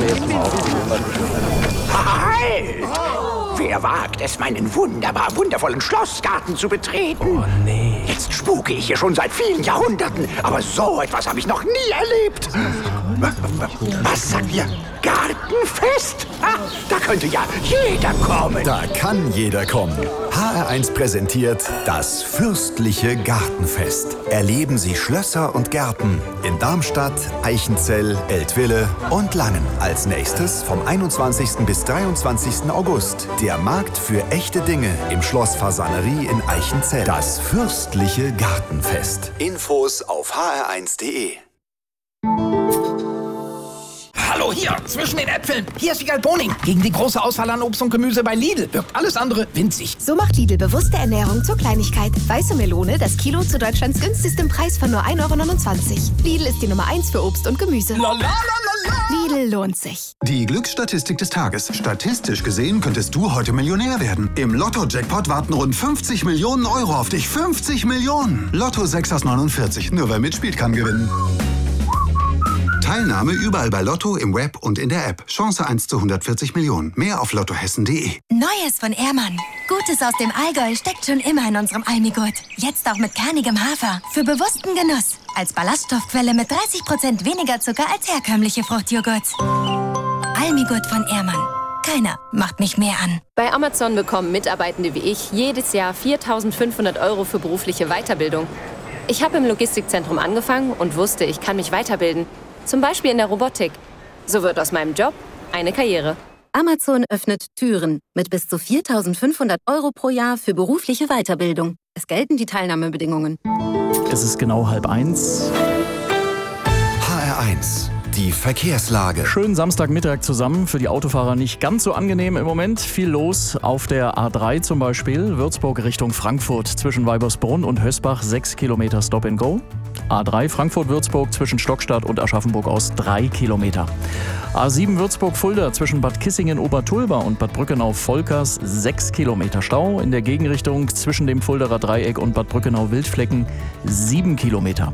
Halt! Wer wagt es, meinen wundervollen Schlossgarten zu betreten? Oh, nee. Jetzt spuke ich hier schon seit vielen Jahrhunderten, aber so etwas habe ich noch nie erlebt. Was sagt ihr? Gartenfest? Da könnte ja jeder kommen. Da kann jeder kommen. HR1 präsentiert das fürstliche Gartenfest. Erleben Sie Schlösser und Gärten in Darmstadt, Eichenzell, Eltville und Langen. Als nächstes vom 21. bis 23. August der Markt für echte Dinge im Schloss Fasanerie in Eichenzell. Das fürstliche Gartenfest. Infos auf hr1.de. Hallo, hier, zwischen den Äpfeln. Hier ist Wiegald Boning. Gegen die große Auswahl an Obst und Gemüse bei Lidl wirkt alles andere winzig. So macht Lidl bewusste Ernährung zur Kleinigkeit. Weiße Melone, das Kilo zu Deutschlands günstigstem Preis von nur 1,29 €. Lidl ist die Nummer 1 für Obst und Gemüse. Lidl lohnt sich. Die Glücksstatistik des Tages. Statistisch gesehen könntest du heute Millionär werden. Im Lotto-Jackpot warten rund 50 Millionen € auf dich. 50 Millionen! Lotto 6 aus 49. Nur wer mitspielt, kann gewinnen. Teilnahme überall bei Lotto, im Web und in der App. Chance 1 zu 140 Millionen. Mehr auf lottohessen.de. Neues von Ehrmann. Gutes aus dem Allgäu steckt schon immer in unserem Almigurt. Jetzt auch mit kernigem Hafer. Für bewussten Genuss. Als Ballaststoffquelle mit 30% weniger Zucker als herkömmliche Fruchtjoghurts. Almigurt von Ehrmann. Keiner macht mich mehr an. Bei Amazon bekommen Mitarbeitende wie ich jedes Jahr 4.500 € für berufliche Weiterbildung. Ich habe im Logistikzentrum angefangen und wusste, ich kann mich weiterbilden. Zum Beispiel in der Robotik. So wird aus meinem Job eine Karriere. Amazon öffnet Türen mit bis zu 4.500 € pro Jahr für berufliche Weiterbildung. Es gelten die Teilnahmebedingungen. Es ist genau 12:30. HR1, die Verkehrslage. Schönen Samstagmittag zusammen. Für die Autofahrer nicht ganz so angenehm im Moment. Viel los auf der A3 zum Beispiel. Würzburg Richtung Frankfurt zwischen Weibersbrunn und Hösbach 6 Kilometer Stop and Go. A3 Frankfurt-Würzburg zwischen Stockstadt und Aschaffenburg aus 3 Kilometer. A7 Würzburg-Fulda zwischen Bad Kissingen-Obertulba und Bad Brückenau-Volkers 6 Kilometer Stau. In der Gegenrichtung zwischen dem Fulderer Dreieck und Bad Brückenau-Wildflecken 7 Kilometer.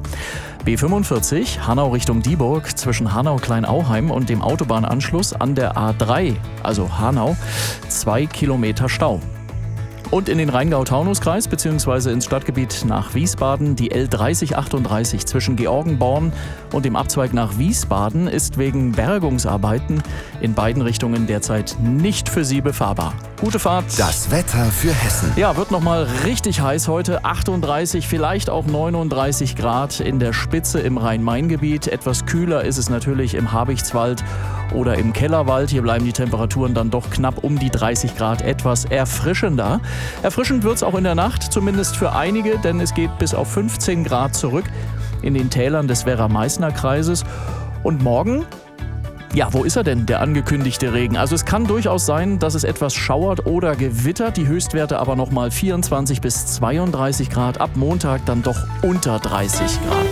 B45 Hanau Richtung Dieburg zwischen Hanau-Kleinauheim und dem Autobahnanschluss an der A3, also Hanau, 2 Kilometer Stau. Und in den Rheingau-Taunus-Kreis bzw. ins Stadtgebiet nach Wiesbaden die L3038 zwischen Georgenborn und dem Abzweig nach Wiesbaden ist wegen Bergungsarbeiten in beiden Richtungen derzeit nicht für Sie befahrbar. Gute Fahrt. Das Wetter für Hessen. Ja, wird nochmal richtig heiß heute. 38, vielleicht auch 39 Grad in der Spitze im Rhein-Main-Gebiet. Etwas kühler ist es natürlich im Habichtswald oder im Kellerwald. Hier bleiben die Temperaturen dann doch knapp um die 30 Grad, etwas erfrischender. Erfrischend wird es auch in der Nacht, zumindest für einige, denn es geht bis auf 15 Grad zurück in den Tälern des Werra-Meißner-Kreises. Und morgen? Ja, wo ist er denn, der angekündigte Regen? Also es kann durchaus sein, dass es etwas schauert oder gewittert. Die Höchstwerte aber nochmal 24 bis 32 Grad. Ab Montag dann doch unter 30 Grad.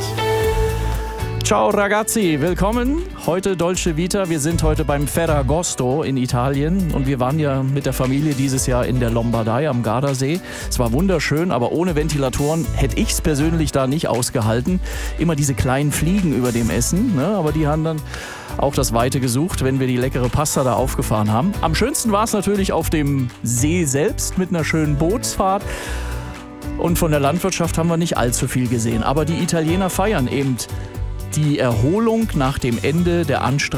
Ciao ragazzi, willkommen. Heute Dolce Vita. Wir sind heute beim Ferragosto in Italien und wir waren ja mit der Familie dieses Jahr in der Lombardei am Gardasee. Es war wunderschön, aber ohne Ventilatoren hätte ich es persönlich da nicht ausgehalten. Immer diese kleinen Fliegen über dem Essen, ne? Aber die haben dann auch das Weite gesucht, wenn wir die leckere Pasta da aufgefahren haben. Am schönsten war es natürlich auf dem See selbst mit einer schönen Bootsfahrt. Und von der Landwirtschaft haben wir nicht allzu viel gesehen. Aber die Italiener feiern eben die Erholung nach dem Ende der Anstrengung.